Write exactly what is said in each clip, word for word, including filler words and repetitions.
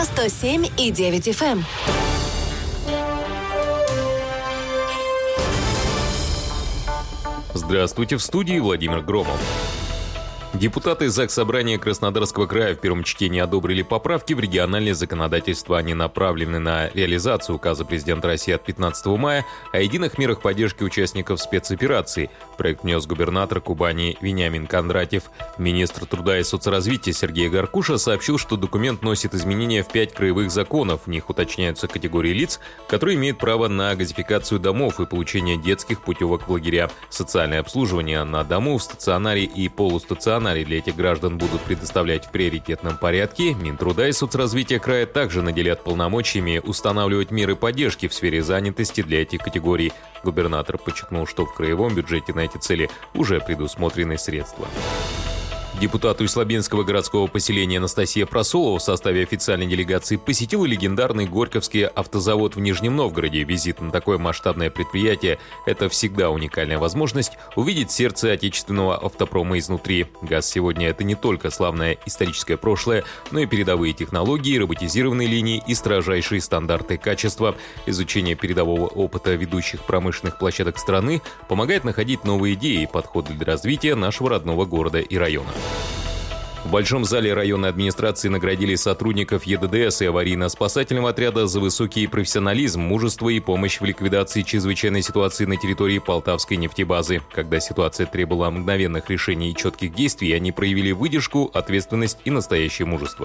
на сто семь и девять эф эм. Здравствуйте, в студии Владимир Громов. Депутаты Заксобрания Краснодарского края в первом чтении одобрили поправки в региональное законодательство. Они направлены на реализацию указа президента России от пятнадцатого мая о единых мерах поддержки участников спецоперации. Проект внес губернатор Кубани Вениамин Кондратьев. Министр труда и соцразвития Сергей Гаркуша сообщил, что документ носит изменения в пять краевых законов. В них уточняются категории лиц, которые имеют право на газификацию домов и получение детских путевок в лагеря. Социальное обслуживание на дому, в стационаре и полустационаре для этих граждан будут предоставлять в приоритетном порядке. Минтруда и соцразвития края также наделят полномочиями устанавливать меры поддержки в сфере занятости для этих категорий. Губернатор подчеркнул, что в краевом бюджете на эти цели уже предусмотрены средства. Депутат Усть-Лабинского городского поселения Анастасия Просолова в составе официальной делегации посетила легендарный Горьковский автозавод в Нижнем Новгороде. Визит на такое масштабное предприятие – это всегда уникальная возможность увидеть сердце отечественного автопрома изнутри. ГАЗ сегодня – это не только славное историческое прошлое, но и передовые технологии, роботизированные линии и строжайшие стандарты качества. Изучение передового опыта ведущих промышленных площадок страны помогает находить новые идеи и подходы для развития нашего родного города и района. В Большом зале районной администрации наградили сотрудников Е Д Д С и аварийно-спасательного отряда за высокий профессионализм, мужество и помощь в ликвидации чрезвычайной ситуации на территории Полтавской нефтебазы. Когда ситуация требовала мгновенных решений и четких действий, они проявили выдержку, ответственность и настоящее мужество.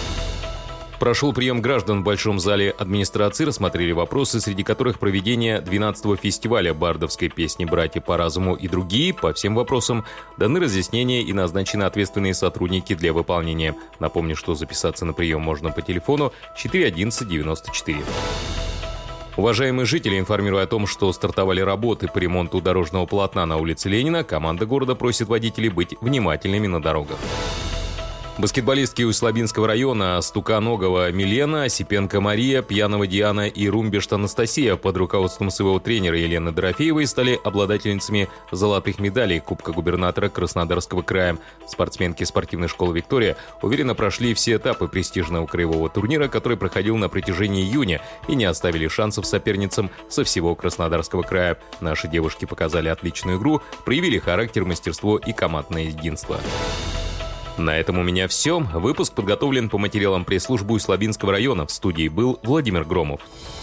Прошел прием граждан в Большом зале администрации, рассмотрели вопросы, среди которых проведение двенадцатого фестиваля бардовской песни «Братья по разуму» и другие. По всем вопросам даны разъяснения и назначены ответственные сотрудники для выполнения. Напомню, что записаться на прием можно по телефону четыре одиннадцать девяносто четыре. Уважаемые жители, информируя о том, что стартовали работы по ремонту дорожного полотна на улице Ленина, команда города просит водителей быть внимательными на дорогах. Баскетболистки Усть-Лабинского района Стуканогова Милена, Осипенко Мария, Пьянова Диана и Румбешт Анастасия под руководством своего тренера Елены Дорофеевой стали обладательницами золотых медалей Кубка губернатора Краснодарского края. Спортсменки спортивной школы «Виктория» уверенно прошли все этапы престижного краевого турнира, который проходил на протяжении июня, и не оставили шансов соперницам со всего Краснодарского края. Наши девушки показали отличную игру, проявили характер, мастерство и командное единство. На этом у меня все. Выпуск подготовлен по материалам пресс-службы Усть-Лабинского района. В студии был Владимир Громов.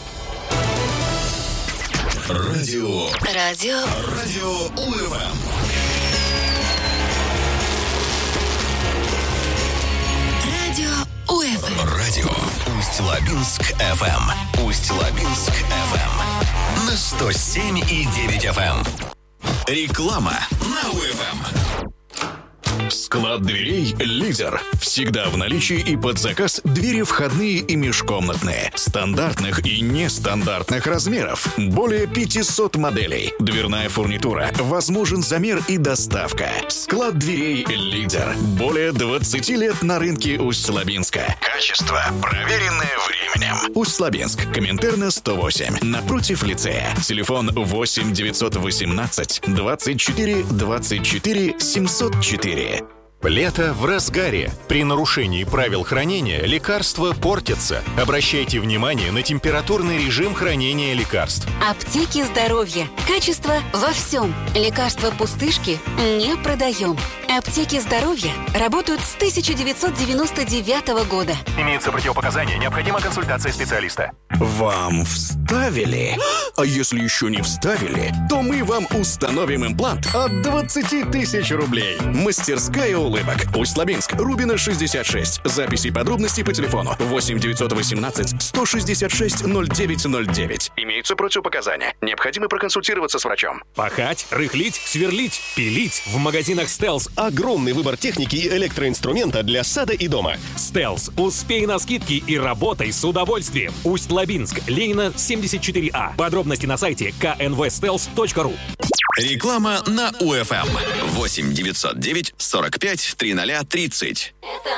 Радио. Радио. Радио УФМ. Радио УФМ. Радио Усть-Лабинск эф эм. Усть-Лабинск эф эм. На сто семь и девять эф эм. Реклама на УФМ. Склад дверей «Лидер». Всегда в наличии и под заказ двери входные и межкомнатные. Стандартных и нестандартных размеров. Более пятисот моделей. Дверная фурнитура. Возможен замер и доставка. Склад дверей «Лидер». Более двадцати лет на рынке Усть-Лабинска. Качество, проверенное временем. Усть-Лабинск. Коминтерна сто восемь. Напротив лицея. Телефон восемь девятьсот восемнадцать двадцать четыре двадцать четыре семьсот четыре. Лето в разгаре. При нарушении правил хранения лекарства портятся. Обращайте внимание на температурный режим хранения лекарств. Аптеки здоровья. Качество во всем. Лекарства пустышки не продаем. Аптеки здоровья работают с тысяча девятьсот девяносто девятого года. Имеются противопоказания. Необходима консультация специалиста. Вам вставили? А если еще не вставили, то мы вам установим имплант от двадцати тысяч рублей. Мастерская улыбок. Усть-Лабинск. Рубина шестьдесят шесть. Записи и подробности по телефону восемь девятьсот восемнадцать сто шестьдесят шесть ноль девять ноль девять. Имеются противопоказания. Необходимо проконсультироваться с врачом. Пахать, рыхлить, сверлить, пилить. В магазинах «Стелс» огромный выбор техники и электроинструмента для сада и дома. «Стелс». Успей на скидки и работай с удовольствием. Усть-Лабинск. Ленина, семьдесят четыре А. Подробности на сайте ка эн вэ стелс точка ру. Реклама на УФМ. восемь девятьсот девять сорок пять тридцать тридцать.